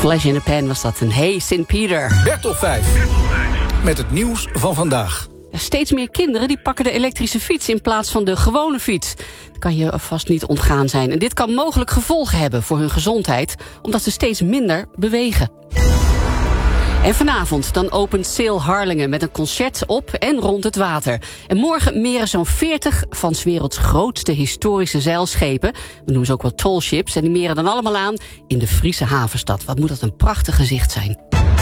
Flash in the Pan was dat. Een Hey St. Peter. Bertel 5. Met het nieuws van vandaag. Steeds meer kinderen die pakken de elektrische fiets in plaats van de gewone fiets. Dat kan je vast niet ontgaan zijn. En dit kan mogelijk gevolgen hebben voor hun gezondheid, omdat ze steeds minder bewegen. En vanavond dan opent Sail Harlingen met een concert op en rond het water. En morgen meren zo'n 40 van 's werelds grootste historische zeilschepen. We noemen ze ook wel tallships. En die meren dan allemaal aan in de Friese havenstad. Wat moet dat een prachtig gezicht zijn.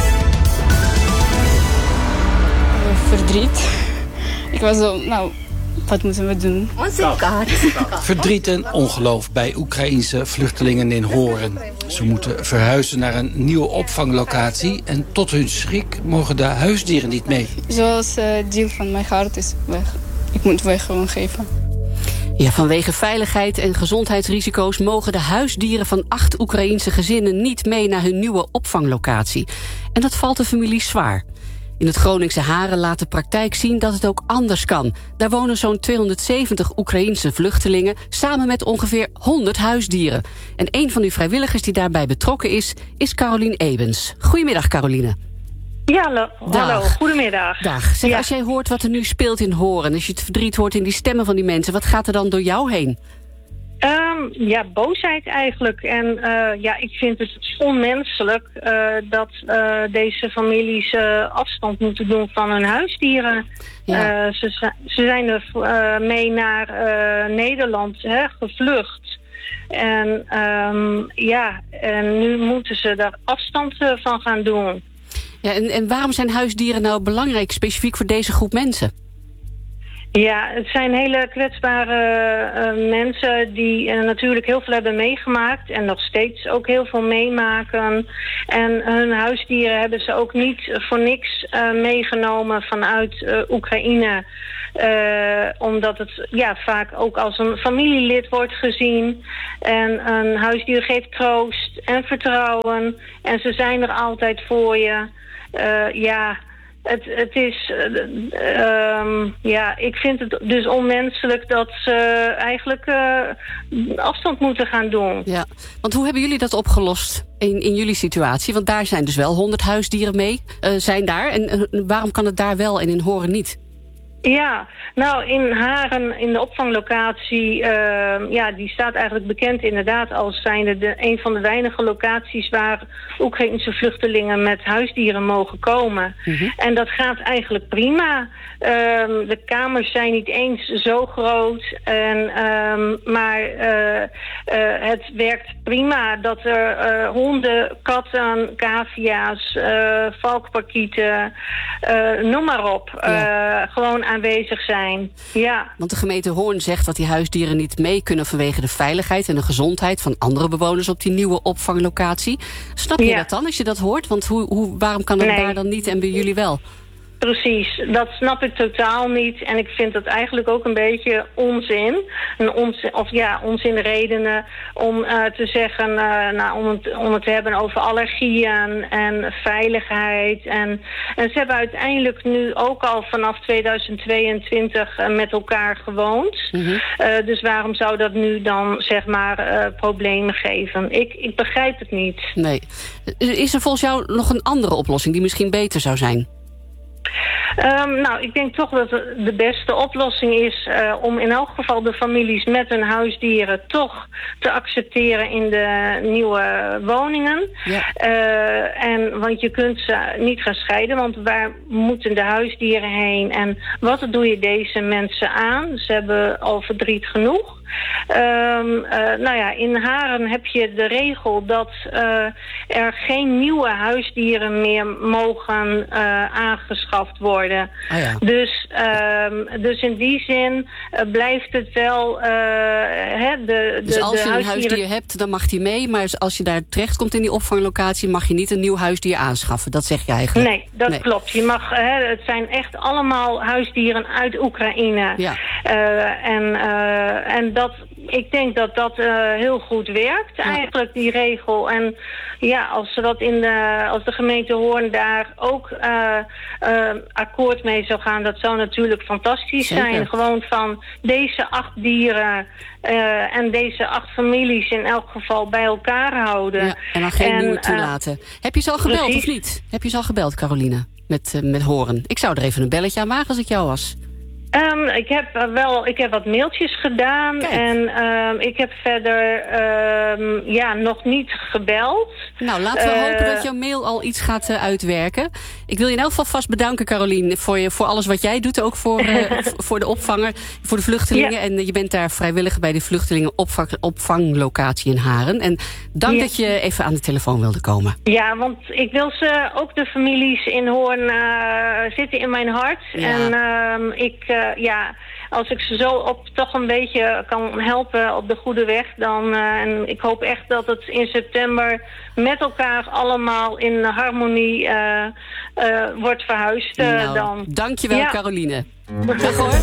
Verdriet. Ik was zo, wat moeten we doen? Verdriet en ongeloof bij Oekraïense vluchtelingen in Hoorn. Ze moeten verhuizen naar een nieuwe opvanglocatie en tot hun schrik mogen de huisdieren niet mee. Zoals deel van mijn hart is weg. Ik moet weg gewoon geven. Ja, vanwege veiligheid en gezondheidsrisico's mogen de huisdieren van 8 Oekraïense gezinnen niet mee naar hun nieuwe opvanglocatie. En dat valt de familie zwaar. In het Groningse Haren laat de praktijk zien dat het ook anders kan. Daar wonen zo'n 270 Oekraïense vluchtelingen samen met ongeveer 100 huisdieren. En een van die vrijwilligers die daarbij betrokken is Caroline Ebens. Goedemiddag, Caroline. Ja, hallo, goedemiddag. Dag. Zeg, als jij hoort wat er nu speelt in Hoorn, als je het verdriet hoort in die stemmen van die mensen, wat gaat er dan door jou heen? Boosheid eigenlijk. En ik vind het onmenselijk dat deze families afstand moeten doen van hun huisdieren. Ja. Ze zijn er mee naar Nederland gevlucht. En en nu moeten ze daar afstand van gaan doen. Ja, en waarom zijn huisdieren nou belangrijk, specifiek voor deze groep mensen? Ja, het zijn hele kwetsbare mensen die natuurlijk heel veel hebben meegemaakt en nog steeds ook heel veel meemaken. En hun huisdieren hebben ze ook niet voor niks meegenomen vanuit Oekraïne. Omdat het vaak ook als een familielid wordt gezien. En een huisdier geeft troost en vertrouwen. En ze zijn er altijd voor je. Het is, ik vind het dus onmenselijk dat ze eigenlijk afstand moeten gaan doen. Ja, want hoe hebben jullie dat opgelost in jullie situatie? Want daar zijn dus wel 100 huisdieren mee, zijn daar. En waarom kan het daar wel en in Hoorn niet? Ja, nou in Haren, in de opvanglocatie, die staat eigenlijk bekend inderdaad als zijnde een van de weinige locaties waar Oekraïnse vluchtelingen met huisdieren mogen komen. Mm-hmm. En dat gaat eigenlijk prima. De kamers zijn niet eens zo groot, maar het werkt prima dat er honden, katten, cavia's, valkparkieten, noem maar op, gewoon aanwezig zijn. Ja. Want de gemeente Hoorn zegt dat die huisdieren niet mee kunnen vanwege de veiligheid en de gezondheid van andere bewoners op die nieuwe opvanglocatie. Snap je dat dan als je dat hoort? Want waarom kan het daar dan niet en bij jullie wel? Precies, dat snap ik totaal niet. En ik vind dat eigenlijk ook een beetje onzin. Onzinredenen om te zeggen, om het te hebben over allergieën en veiligheid. En ze hebben uiteindelijk nu ook al vanaf 2022 met elkaar gewoond. Mm-hmm. Dus waarom zou dat nu dan, problemen geven? Ik begrijp het niet. Nee. Is er volgens jou nog een andere oplossing die misschien beter zou zijn? Ik denk toch dat de beste oplossing is om in elk geval de families met hun huisdieren toch te accepteren in de nieuwe woningen. Ja. Want je kunt ze niet gaan scheiden, want waar moeten de huisdieren heen? En wat doe je deze mensen aan? Ze hebben al verdriet genoeg. In Haren heb je de regel dat er geen nieuwe huisdieren meer mogen aangeschaft worden. Ah, ja. Dus in die zin blijft het wel... Dus als je een huisdier hebt, dan mag die mee. Maar als je daar terecht komt in die opvanglocatie, mag je niet een nieuw huisdier aanschaffen. Dat zeg je eigenlijk. Nee, dat klopt. Je mag, het zijn echt allemaal huisdieren uit Oekraïne. Ja. En ik denk dat dat heel goed werkt, eigenlijk, die regel. En ja, als de gemeente Hoorn daar ook akkoord mee zou gaan, dat zou natuurlijk fantastisch zijn. Gewoon van deze 8 dieren en deze 8 families in elk geval bij elkaar houden. Ja, en dan geen nieuwe toelaten. Heb je ze al gebeld of niet? Heb je ze al gebeld, Caroline, met Hoorn? Ik zou er even een belletje aan wagen als ik jou was. Ik heb wat mailtjes gedaan. Kijk. En ik heb verder nog niet gebeld. Nou, laten we hopen dat jouw mail al iets gaat uitwerken. Ik wil je in elk geval vast bedanken, Caroline, voor alles wat jij doet. Ook voor de opvanger, voor de vluchtelingen. Ja. En je bent daar vrijwilliger bij de vluchtelingenopvanglocatie in Haren. En dank dat je even aan de telefoon wilde komen. Ja, want ik wil ze, ook de families in Hoorn, zitten in mijn hart. Ja. En als ik ze zo toch een beetje kan helpen op de goede weg, dan en ik hoop echt dat het in september met elkaar allemaal in harmonie wordt verhuisd. Dankjewel, Caroline. Dag hoor.